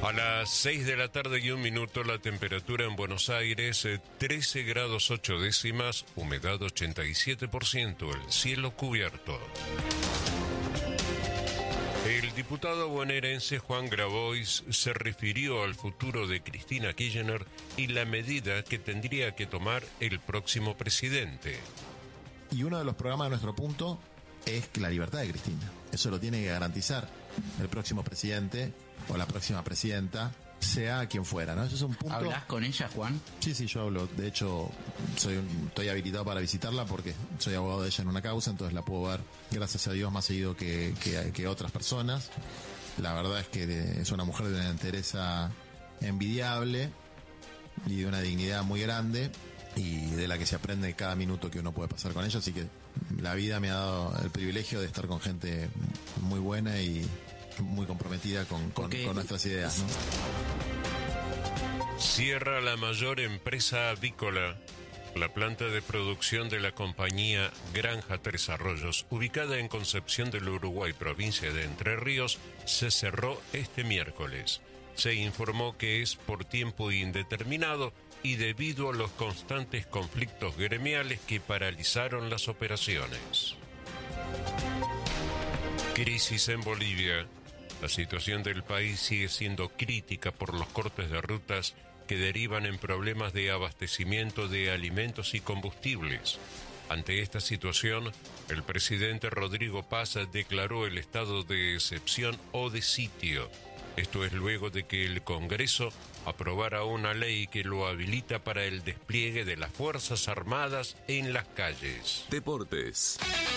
A las 6 de la tarde y 1 minuto, la temperatura en Buenos Aires, 13 grados 8 décimas, humedad 87%, el cielo cubierto. El diputado bonaerense Juan Grabois se refirió al futuro de Cristina Kirchner y la medida que tendría que tomar el próximo presidente. Y uno de los programas de nuestro punto es la libertad de Cristina. Eso lo tiene que garantizar el próximo presidente o la próxima presidenta, sea quien fuera, ¿no? Eso es un punto. ¿Hablas con ella, Juan? Sí, yo hablo. De hecho, estoy habilitado para visitarla porque soy abogado de ella en una causa, entonces la puedo ver, gracias a Dios, más seguido que otras personas. La verdad es que es una mujer de una entereza envidiable y de una dignidad muy grande, y de la que se aprende cada minuto que uno puede pasar con ella. Así que la vida me ha dado el privilegio de estar con gente muy buena y muy comprometida con nuestras ideas, ¿no? Cierra la mayor empresa avícola. La planta de producción de la compañía Granja Tres Arroyos, ubicada en Concepción del Uruguay, provincia de Entre Ríos, se cerró este miércoles. Se informó que es por tiempo indeterminado y debido a los constantes conflictos gremiales que paralizaron las operaciones. Crisis en Bolivia. La situación del país sigue siendo crítica por los cortes de rutas que derivan en problemas de abastecimiento de alimentos y combustibles. Ante esta situación, el presidente Rodrigo Paz declaró el estado de excepción o de sitio. Esto es luego de que el Congreso aprobara una ley que lo habilita para el despliegue de las Fuerzas Armadas en las calles. Deportes.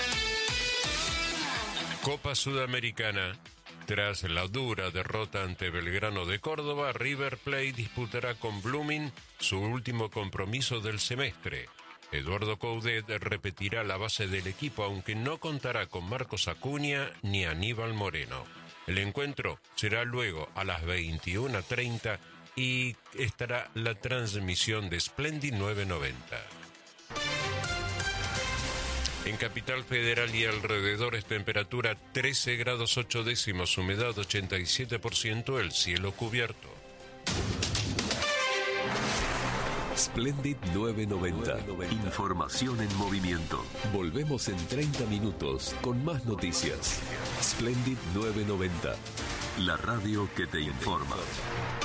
Copa Sudamericana. Tras la dura derrota ante Belgrano de Córdoba, River Plate disputará con Blooming su último compromiso del semestre. Eduardo Coudet repetirá la base del equipo, aunque no contará con Marcos Acuña ni Aníbal Moreno. El encuentro será luego a las 21:30 y estará la transmisión de Splendid 990. En Capital Federal y alrededores, temperatura 13 grados 8 décimas, humedad 87%, el cielo cubierto. Splendid 990. Información en movimiento. Volvemos en 30 minutos con más noticias. Splendid 990. La radio que te informa.